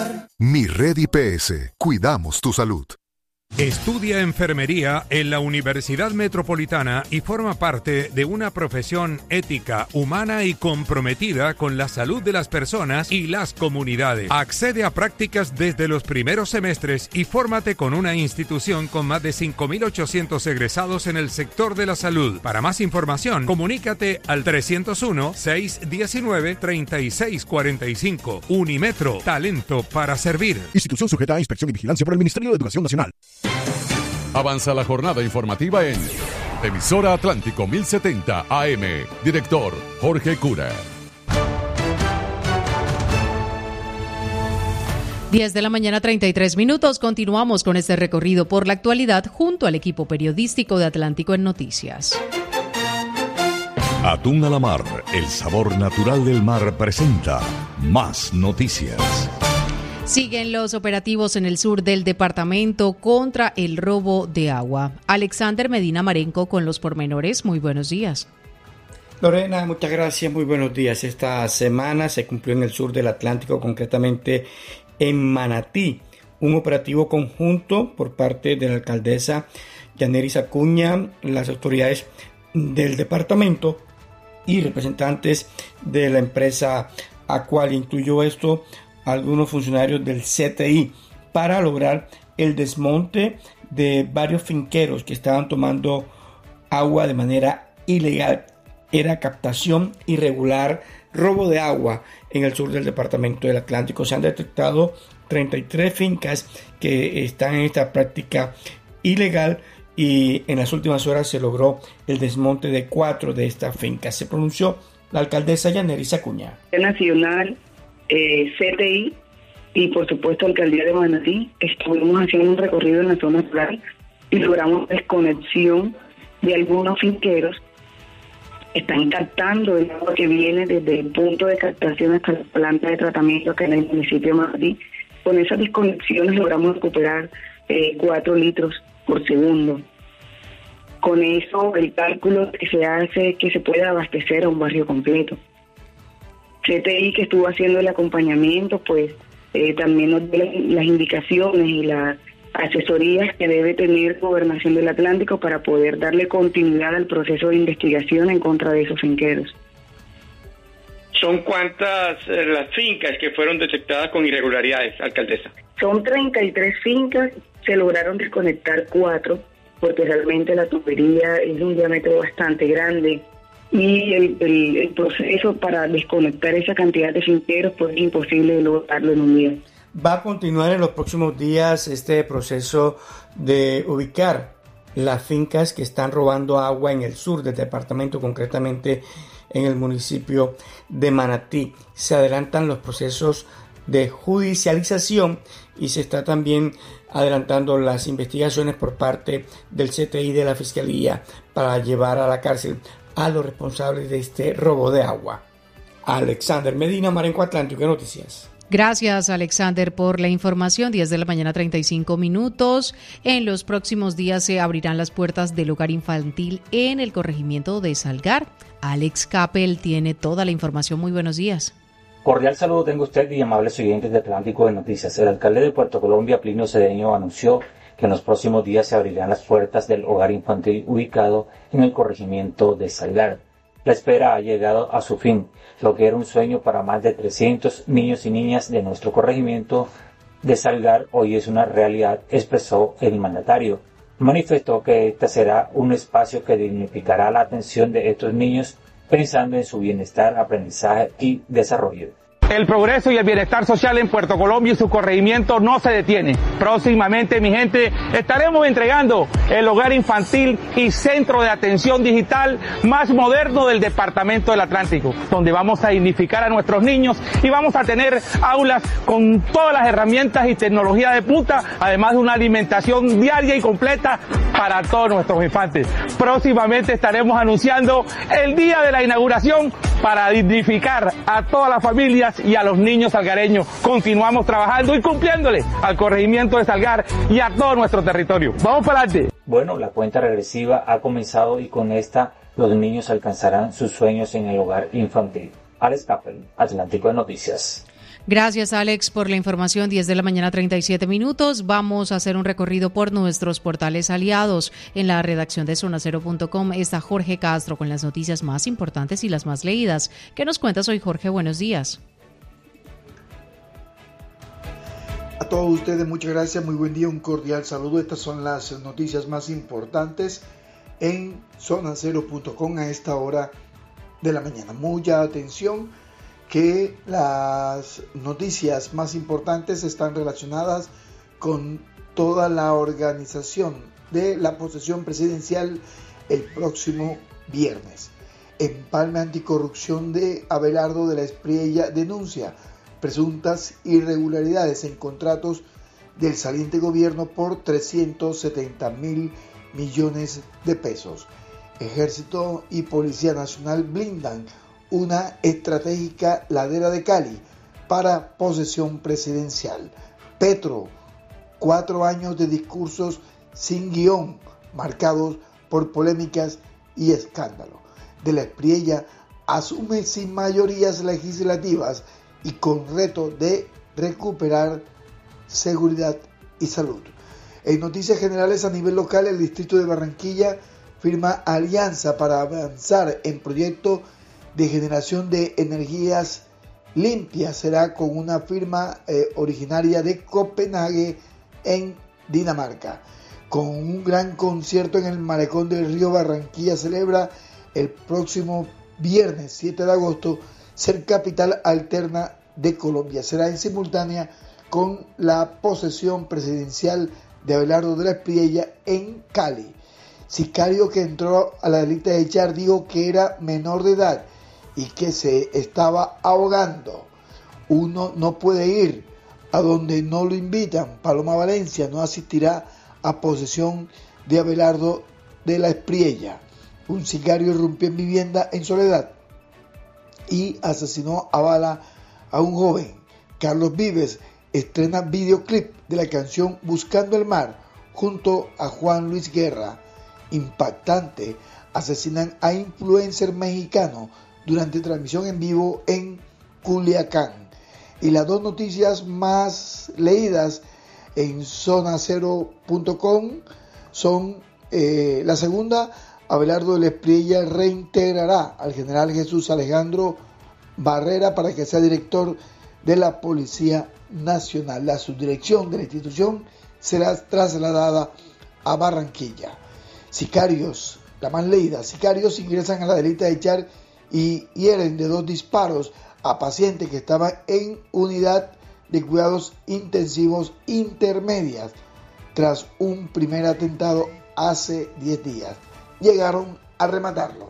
Mi Red IPS. Cuidamos tu salud. Estudia enfermería en la Universidad Metropolitana y forma parte de una profesión ética, humana y comprometida con la salud de las personas y las comunidades. Accede a prácticas desde los primeros semestres y fórmate con una institución con más de 5.800 egresados en el sector de la salud. Para más información, comunícate al 301-619-3645. Unimetro, talento para servir. Institución sujeta a inspección y vigilancia por el Ministerio de Educación Nacional. Avanza la jornada informativa en Emisora Atlántico 1070 AM. Director Jorge Cura. 10 de la mañana, 33 minutos. Continuamos con este recorrido por la actualidad junto al equipo periodístico de Atlántico en Noticias. Atún a la mar, el sabor natural del mar presenta más noticias. Siguen los operativos en el sur del departamento contra el robo de agua. Alexander Medina Marenco con los pormenores. Muy buenos días. Lorena, muchas gracias. Muy buenos días. Esta semana se cumplió en el sur del Atlántico, concretamente en Manatí, un operativo conjunto por parte de la alcaldesa Yaneris Acuña, las autoridades del departamento y representantes de la empresa Acual. Incluyó esto algunos funcionarios del CTI para lograr el desmonte de varios finqueros que estaban tomando agua de manera ilegal. Era captación irregular, robo de agua en el sur del departamento del Atlántico. Se han detectado 33 fincas que están en esta práctica ilegal y en las últimas horas se logró el desmonte de 4 de estas fincas. Se pronunció la alcaldesa Yaneris Acuña. Nacional, CTI y por supuesto Alcaldía de Manatí estuvimos haciendo un recorrido en la zona rural y logramos desconexión de algunos finqueros. Están captando el agua que viene desde el punto de captación hasta la planta de tratamiento acá en el municipio de Manatí. Con esas desconexiones logramos recuperar 4 litros por segundo. Con eso el cálculo que se hace es que se puede abastecer a un barrio completo. CTI, que estuvo haciendo el acompañamiento, pues también nos dio las indicaciones y las asesorías que debe tener Gobernación del Atlántico para poder darle continuidad al proceso de investigación en contra de esos finqueros. ¿Son cuántas las fincas que fueron detectadas con irregularidades, alcaldesa? Son 33 fincas, se lograron desconectar 4, porque realmente la tubería es de un diámetro bastante grande. Y el proceso para desconectar esa cantidad de finqueros pues es imposible lograrlo en un día. ¿Va a continuar en los próximos días este proceso de ubicar las fincas que están robando agua en el sur del departamento, concretamente en el municipio de Manatí? Se adelantan los procesos de judicialización y se está también adelantando las investigaciones por parte del CTI de la Fiscalía para llevar a la cárcel a los responsables de este robo de agua. Alexander Medina Marenco, Atlántico Noticias. Gracias, Alexander, por la información. 10 de la mañana, 35 minutos. En los próximos días se abrirán las puertas del hogar infantil en el corregimiento de Salgar. Alex Capel tiene toda la información. Muy buenos días. Cordial saludo tengo usted y amables oyentes de Atlántico de Noticias. El alcalde de Puerto Colombia, Plinio Cedeño, anunció que en los próximos días se abrirán las puertas del hogar infantil ubicado en el corregimiento de Salgar. La espera ha llegado a su fin. Lo que era un sueño para más de 300 niños y niñas de nuestro corregimiento de Salgar hoy es una realidad, expresó el mandatario. Manifestó que este será un espacio que dignificará la atención de estos niños pensando en su bienestar, aprendizaje y desarrollo. El progreso y el bienestar social en Puerto Colombia y su corregimiento no se detiene. Próximamente, mi gente, estaremos entregando el hogar infantil y centro de atención digital más moderno del Departamento del Atlántico, donde vamos a dignificar a nuestros niños y vamos a tener aulas con todas las herramientas y tecnología de punta, además de una alimentación diaria y completa para todos nuestros infantes. Próximamente estaremos anunciando el día de la inauguración para dignificar a todas las familias y a los niños salgareños. Continuamos trabajando y cumpliéndole al corregimiento de Salgar y a todo nuestro territorio. ¡Vamos para adelante! Bueno, la cuenta regresiva ha comenzado y con esta los niños alcanzarán sus sueños en el hogar infantil. Alex Capel, Atlántico de Noticias. Gracias, Alex, por la información. 10 de la mañana, 37 minutos. Vamos a hacer un recorrido por nuestros portales aliados. En la redacción de zonacero.com está Jorge Castro con las noticias más importantes y las más leídas. ¿Qué nos cuentas hoy, Jorge? Buenos días. A todos ustedes, muchas gracias. Muy buen día, un cordial saludo. Estas son las noticias más importantes en zonacero.com a esta hora de la mañana. Mucha atención, que las noticias más importantes están relacionadas con toda la organización de la posesión presidencial el próximo viernes. Empalme anticorrupción de Abelardo de la Espriella denuncia presuntas irregularidades en contratos del saliente gobierno por 370.000 millones de pesos. Ejército y Policía Nacional blindan una estratégica ladera de Cali para posesión presidencial. Petro, 4 años de discursos sin guión, marcados por polémicas y escándalo. De la Espriella asume sin mayorías legislativas y con reto de recuperar seguridad y salud. En noticias generales a nivel local, el distrito de Barranquilla firma alianza para avanzar en proyecto de generación de energías limpias. Será con una firma originaria de Copenhague en Dinamarca. Con un gran concierto en el Malecón del Río, Barranquilla celebra el próximo viernes 7 de agosto ser capital alterna de Colombia. Será en simultánea con la posesión presidencial de Abelardo de la Espriella en Cali. Sicario que entró a la delita de Char dijo que era menor de edad y que se estaba ahogando. Uno no puede ir a donde no lo invitan. Paloma Valencia no asistirá a posesión de Abelardo de la Espriella. Un sicario irrumpió en vivienda en Soledad y asesinó a bala a un joven. Carlos Vives estrena videoclip de la canción Buscando el Mar junto a Juan Luis Guerra. Impactante, asesinan a influencer mexicano durante transmisión en vivo en Culiacán. Y las dos noticias más leídas en zonacero.com son la segunda: Abelardo de la Espriella reintegrará al general Jesús Alejandro Barrera para que sea director de la Policía Nacional. La subdirección de la institución será trasladada a Barranquilla. Sicarios, la más leída: sicarios ingresan a la delita de Char y hieren de 2 disparos a pacientes que estaban en unidad de cuidados intensivos intermedias tras un primer atentado hace 10 días. Llegaron a rematarlo.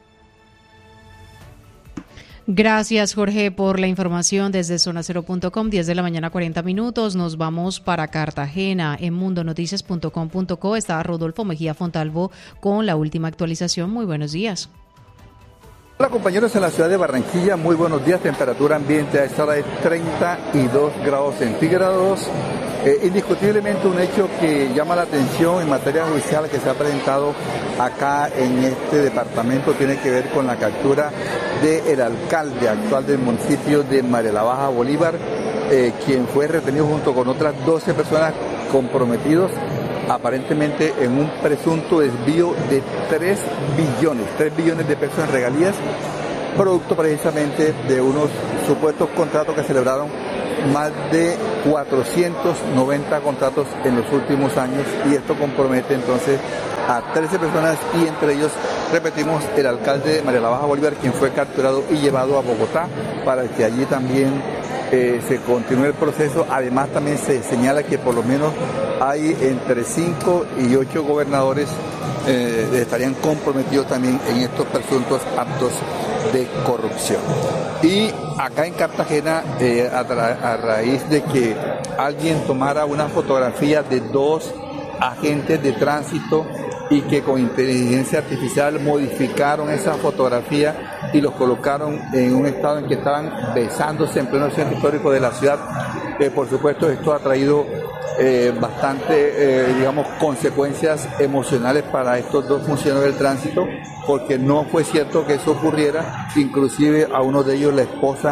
Gracias, Jorge, por la información desde zonacero.com. 10 de la mañana, 40 minutos. Nos vamos para Cartagena. En mundonoticias.com.co está Rodolfo Mejía Fontalvo con la última actualización. Muy buenos días. Hola compañeros, en la ciudad de Barranquilla, muy buenos días. Temperatura ambiente a esta hora de 32 grados centígrados. Indiscutiblemente un hecho que llama la atención en materia judicial que se ha presentado acá en este departamento tiene que ver con la captura del alcalde actual del municipio de María la Baja, Bolívar, quien fue retenido junto con otras 12 personas comprometidos aparentemente en un presunto desvío de 3 billones de pesos en regalías, producto precisamente de unos supuestos contratos que celebraron más de 490 contratos en los últimos años, y esto compromete entonces a 13 personas y entre ellos, repetimos, el alcalde de María la Baja, Bolívar, quien fue capturado y llevado a Bogotá para que allí también se continúe el proceso. Además también se señala que por lo menos hay entre 5 y 8 gobernadores estarían comprometidos también en estos presuntos actos de corrupción. Y acá en Cartagena, a raíz de que alguien tomara una fotografía de 2 agentes de tránsito y que con inteligencia artificial modificaron esa fotografía y los colocaron en un estado en que estaban besándose en pleno centro histórico de la ciudad. Por supuesto, esto ha traído bastante, consecuencias emocionales para estos 2 funcionarios del tránsito, porque no fue cierto que eso ocurriera. Inclusive a uno de ellos la esposa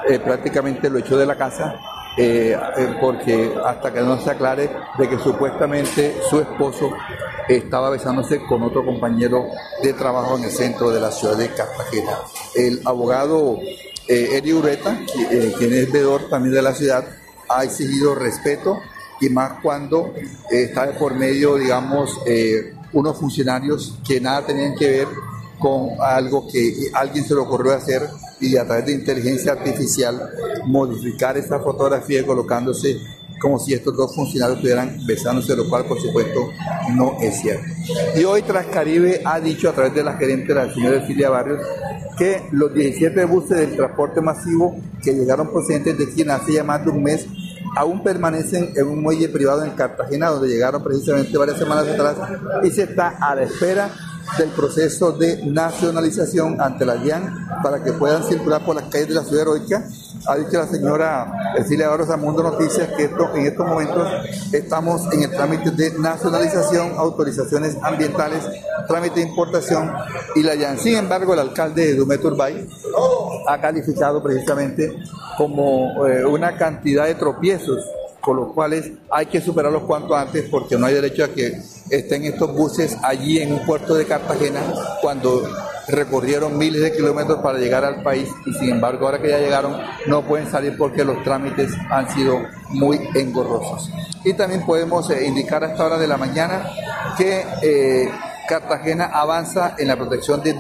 prácticamente lo echó de la casa. Porque hasta que no se aclare de que supuestamente su esposo estaba besándose con otro compañero de trabajo en el centro de la ciudad de Cartagena. El abogado Eri Ureta, quien es veedor también de la ciudad, ha exigido respeto, y más cuando está de por medio, digamos, unos funcionarios que nada tenían que ver con algo que alguien se le ocurrió hacer, y a través de inteligencia artificial modificar esa fotografía colocándose como si estos dos funcionarios estuvieran besándose, lo cual por supuesto no es cierto. Y hoy Transcaribe ha dicho a través de la gerente, la señora Elfilia Barrios, que los 17 buses del transporte masivo que llegaron procedentes de China hace ya más de un mes aún permanecen en un muelle privado en Cartagena, donde llegaron precisamente varias semanas atrás, y se está a la espera del proceso de nacionalización ante la DIAN para que puedan circular por las calles de la ciudad heroica. Ha dicho la señora Elfilia Barrios a Mundo Noticias que en estos momentos estamos en el trámite de nacionalización, autorizaciones ambientales, trámite de importación y la DIAN. Sin embargo, el alcalde de Dumet Urbay ha calificado precisamente como una cantidad de tropiezos, con los cuales hay que superarlos cuanto antes, porque no hay derecho a que estén estos buses allí en un puerto de Cartagena cuando recorrieron miles de kilómetros para llegar al país, y sin embargo ahora que ya llegaron no pueden salir porque los trámites han sido muy engorrosos. Y también podemos indicar a esta hora de la mañana que Cartagena avanza en la protección de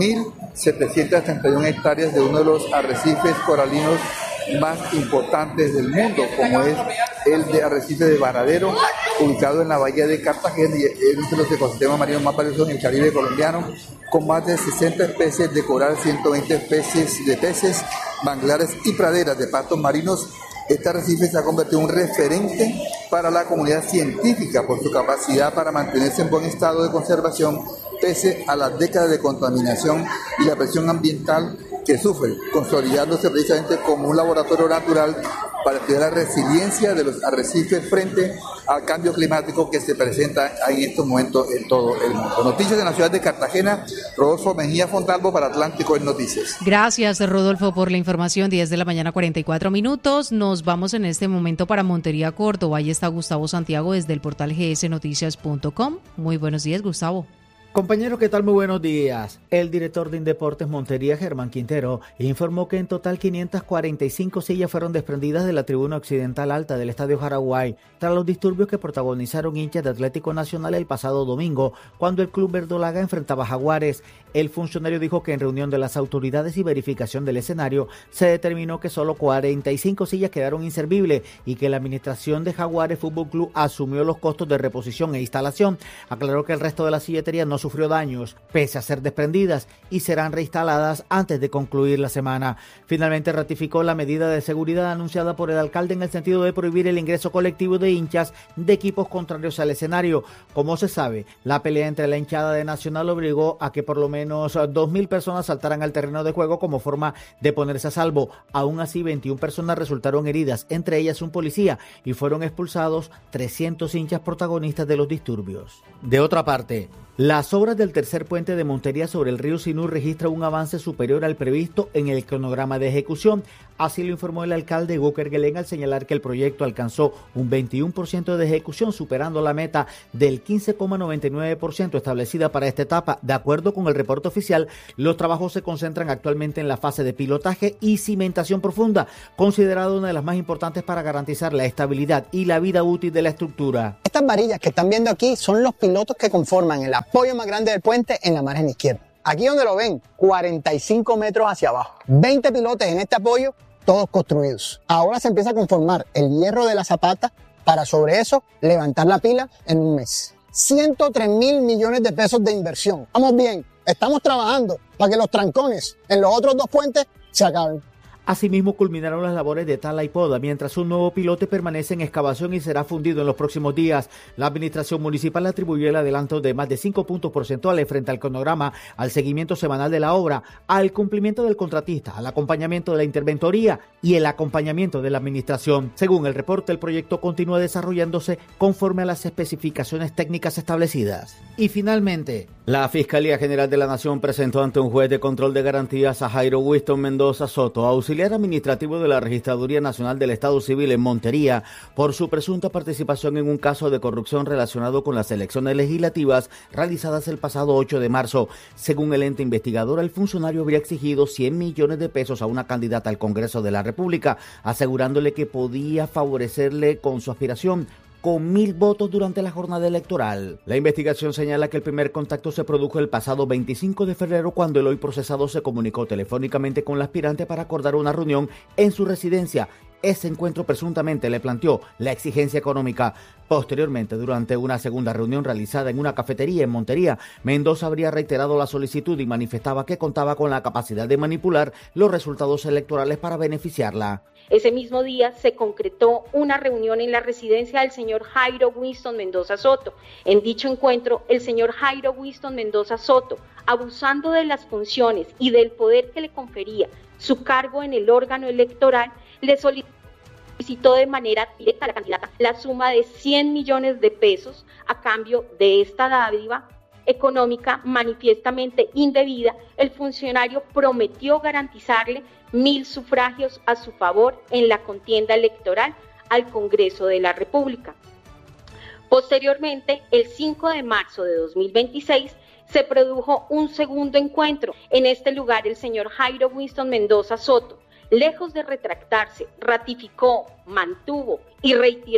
2.731 hectáreas de uno de los arrecifes coralinos más importantes del mundo, como es el de arrecife de Varadero, ubicado en la bahía de Cartagena, y es de los ecosistemas marinos más valiosos en el Caribe colombiano, con más de 60 especies de coral, 120 especies de peces, manglares y praderas de pastos marinos. Este arrecife se ha convertido en un referente para la comunidad científica por su capacidad para mantenerse en buen estado de conservación pese a las décadas de contaminación y la presión ambiental que sufre, consolidándose precisamente como un laboratorio natural para estudiar la resiliencia de los arrecifes frente al cambio climático que se presenta en estos momentos en todo el mundo. Noticias de la ciudad de Cartagena, Rodolfo Mejía Fontalvo para Atlántico en Noticias. Gracias, Rodolfo, por la información. 10 de la mañana, 44 minutos. Nos vamos en este momento para Montería, Córdoba. Ahí está Gustavo Santiago desde el portal gsnoticias.com. Muy buenos días, Gustavo. Compañeros, ¿qué tal? Muy buenos días. El director de Indeportes Montería, Germán Quintero, informó que en total 545 sillas fueron desprendidas de la tribuna occidental alta del Estadio Jaraguay, tras los disturbios que protagonizaron hinchas de Atlético Nacional el pasado domingo, cuando el club verdolaga enfrentaba a Jaguares. El funcionario dijo que en reunión de las autoridades y verificación del escenario, se determinó que solo 45 sillas quedaron inservibles y que la administración de Jaguares Fútbol Club asumió los costos de reposición e instalación. Aclaró que el resto de la silletería no sufrió daños, pese a ser desprendidas, y serán reinstaladas antes de concluir la semana. Finalmente ratificó la medida de seguridad anunciada por el alcalde en el sentido de prohibir el ingreso colectivo de hinchas de equipos contrarios al escenario. Como se sabe, la pelea entre la hinchada de Nacional obligó a que por lo menos 2.000 personas saltaran al terreno de juego como forma de ponerse a salvo. Aún así, 21 personas resultaron heridas, entre ellas un policía, y fueron expulsados 300 hinchas protagonistas de los disturbios. De otra parte, las obras del tercer puente de Montería sobre el río Sinú registran un avance superior al previsto en el cronograma de ejecución. Así lo informó el alcalde Hugo Kerguelen al señalar que el proyecto alcanzó un 21% de ejecución, superando la meta del 15,99% establecida para esta etapa. De acuerdo con el reporte oficial, los trabajos se concentran actualmente en la fase de pilotaje y cimentación profunda, considerada una de las más importantes para garantizar la estabilidad y la vida útil de la estructura. Estas varillas que están viendo aquí son los pilotos que conforman el apoyo más grande del puente en la margen izquierda. Aquí donde lo ven, 45 metros hacia abajo. 20 pilotes en este apoyo, todos construidos. Ahora se empieza a conformar el hierro de la zapata para sobre eso levantar la pila en un mes. 103.000 millones de pesos de inversión. Vamos bien, estamos trabajando para que los trancones en los otros dos puentes se acaben. Asimismo, culminaron las labores de tala y poda, mientras un nuevo pilote permanece en excavación y será fundido en los próximos días. La administración municipal atribuyó el adelanto de más de 5 puntos porcentuales frente al cronograma, al seguimiento semanal de la obra, al cumplimiento del contratista, al acompañamiento de la interventoría y el acompañamiento de la administración. Según el reporte, el proyecto continúa desarrollándose conforme a las especificaciones técnicas establecidas. Y finalmente, la Fiscalía General de la Nación presentó ante un juez de control de garantías a Jairo Winston Mendoza Soto, auxiliar auxiliar administrativo de la Registraduría Nacional del Estado Civil en Montería por su presunta participación en un caso de corrupción relacionado con las elecciones legislativas realizadas el pasado 8 de marzo. Según el ente investigador, el funcionario habría exigido 100 millones de pesos a una candidata al Congreso de la República, asegurándole que podía favorecerle con su aspiración con 1,000 votos durante la jornada electoral. La investigación señala que el primer contacto se produjo el pasado 25 de febrero cuando el hoy procesado se comunicó telefónicamente con la aspirante para acordar una reunión en su residencia. Ese encuentro presuntamente le planteó la exigencia económica. Posteriormente, durante una segunda reunión realizada en una cafetería en Montería, Mendoza habría reiterado la solicitud y manifestaba que contaba con la capacidad de manipular los resultados electorales para beneficiarla. Ese mismo día se concretó una reunión en la residencia del señor Jairo Winston Mendoza Soto. En dicho encuentro, el señor Jairo Winston Mendoza Soto, abusando de las funciones y del poder que le confería su cargo en el órgano electoral, le solicitó de manera directa a la candidata la suma de 100 millones de pesos a cambio de esta dádiva económica manifiestamente indebida. El funcionario prometió garantizarle 1,000 sufragios a su favor en la contienda electoral al Congreso de la República. Posteriormente, el 5 de marzo de 2026, se produjo un segundo encuentro. En este lugar, el señor Jairo Winston Mendoza Soto, lejos de retractarse, ratificó, mantuvo y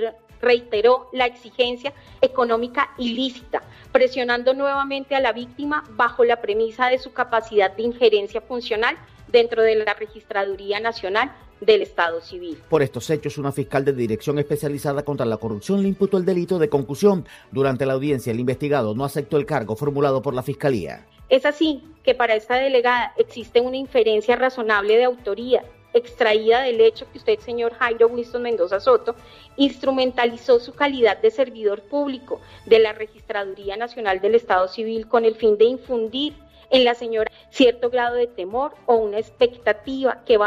reiteró la exigencia económica ilícita, presionando nuevamente a la víctima bajo la premisa de su capacidad de injerencia funcional dentro de la Registraduría Nacional del Estado Civil. Por estos hechos, una fiscal de Dirección Especializada contra la Corrupción le imputó el delito de concusión. Durante la audiencia, el investigado no aceptó el cargo formulado por la Fiscalía. Es así que para esta delegada existe una inferencia razonable de autoría, extraída del hecho que usted, señor Jairo Winston Mendoza Soto, instrumentalizó su calidad de servidor público de la Registraduría Nacional del Estado Civil con el fin de infundir en la señora cierto grado de temor o una expectativa que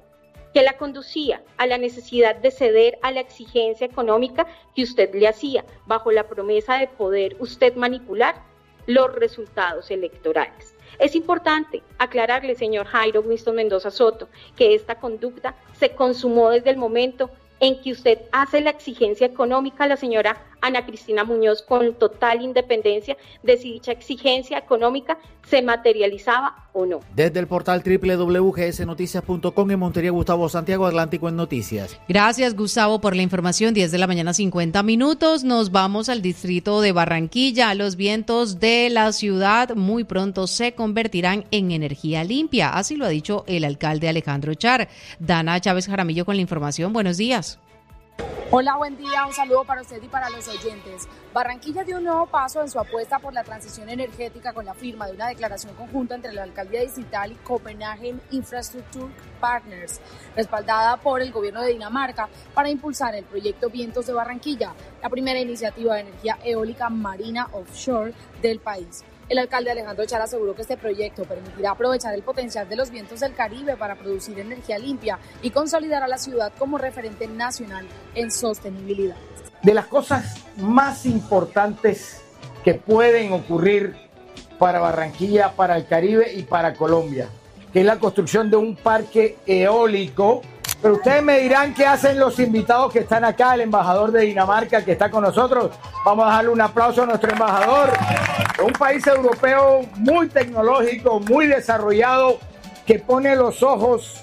la conducía a la necesidad de ceder a la exigencia económica que usted le hacía, bajo la promesa de poder usted manipular los resultados electorales. Es importante aclararle, señor Jairo Winston Mendoza Soto, que esta conducta se consumó desde el momento en que usted hace la exigencia económica a la señora Ana Cristina Muñoz con total independencia de si dicha exigencia económica se materializaba o no. Desde el portal www.gsnoticias.com en Montería, Gustavo Santiago, Atlántico en Noticias. Gracias, Gustavo, por la información. 10 de la mañana, 50 minutos. Nos vamos al distrito de Barranquilla. Los vientos de la ciudad muy pronto se convertirán en energía limpia. Así lo ha dicho el alcalde Alejandro Char. Dana Chávez Jaramillo con la información. Buenos días. Hola, buen día, un saludo para usted y para los oyentes. Barranquilla dio un nuevo paso en su apuesta por la transición energética con la firma de una declaración conjunta entre la Alcaldía Distrital y Copenhagen Infrastructure Partners, respaldada por el gobierno de Dinamarca para impulsar el proyecto Vientos de Barranquilla, la primera iniciativa de energía eólica marina offshore del país. El alcalde Alejandro Char aseguró que este proyecto permitirá aprovechar el potencial de los vientos del Caribe para producir energía limpia y consolidar a la ciudad como referente nacional en sostenibilidad. De las cosas más importantes que pueden ocurrir para Barranquilla, para el Caribe y para Colombia, que es la construcción de un parque eólico. Pero ustedes me dirán qué hacen los invitados que están acá, el embajador de Dinamarca que está con nosotros. Vamos a darle un aplauso a nuestro embajador. Un país europeo muy tecnológico, muy desarrollado, que pone los ojos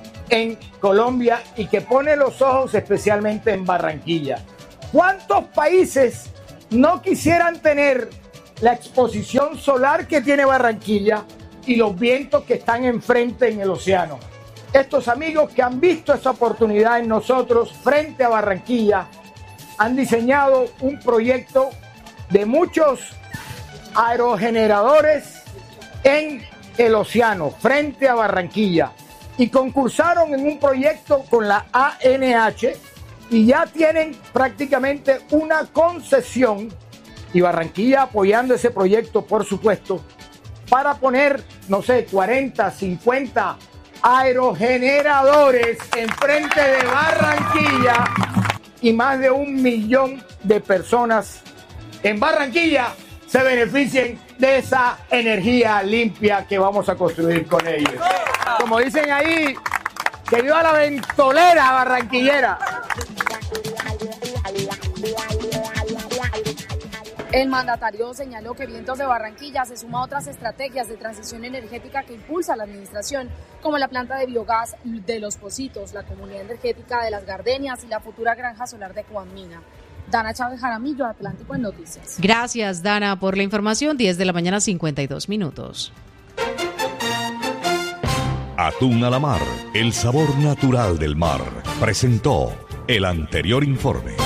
en Colombia y que pone los ojos especialmente en Barranquilla. ¿Cuántos países no quisieran tener la exposición solar que tiene Barranquilla y los vientos que están enfrente en el océano? Estos amigos que han visto esa oportunidad en nosotros frente a Barranquilla han diseñado un proyecto de muchos aerogeneradores en el océano frente a Barranquilla y concursaron en un proyecto con la ANH y ya tienen prácticamente una concesión, y Barranquilla apoyando ese proyecto, por supuesto, para poner, no sé, 40, 50 aerogeneradores enfrente de Barranquilla y más de 1 millón de personas en Barranquilla se beneficien de esa energía limpia que vamos a construir con ellos. Como dicen ahí, ¡Que viva la ventolera barranquillera! El mandatario señaló que Vientos de Barranquilla se suma a otras estrategias de transición energética que impulsa la administración, como la planta de biogás de Los Pocitos, la comunidad energética de Las Gardenias y la futura granja solar de Coamina. Dana Chávez Jaramillo, Atlántico en Noticias. Gracias, Dana, por la información. 10 de la mañana, 52 minutos. Atún a la mar, el sabor natural del mar. Presentó el anterior informe.